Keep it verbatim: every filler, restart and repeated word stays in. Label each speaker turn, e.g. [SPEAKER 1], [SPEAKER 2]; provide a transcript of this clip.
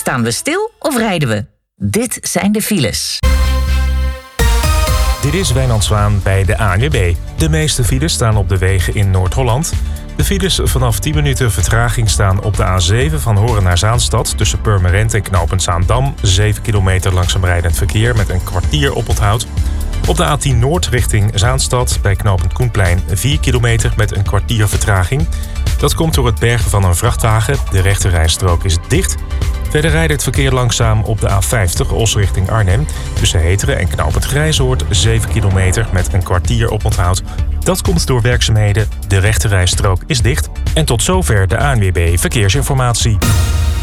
[SPEAKER 1] Staan we stil of rijden we? Dit zijn de files.
[SPEAKER 2] Dit is Wijnand Zwaan bij de A N W B. De meeste files staan op de wegen in Noord-Holland. De files vanaf tien minuten vertraging staan op de A zeven van Horen naar Zaanstad... tussen Purmerend en knooppunt Zaandam. zeven kilometer langzaam rijdend verkeer met een kwartier oponthoud. Op de A tien Noord richting Zaanstad bij knooppunt Koenplein vier kilometer met een kwartier vertraging. Dat komt door het bergen van een vrachtwagen. De rechterrijstrook is dicht. Verder rijdt het verkeer langzaam op de A vijftig Os richting Arnhem. Tussen Heteren en knooppunt Grijzoord zeven kilometer met een kwartier oponthoud. Dat komt door werkzaamheden. De rechterrijstrook is dicht. En tot zover de A N W B Verkeersinformatie.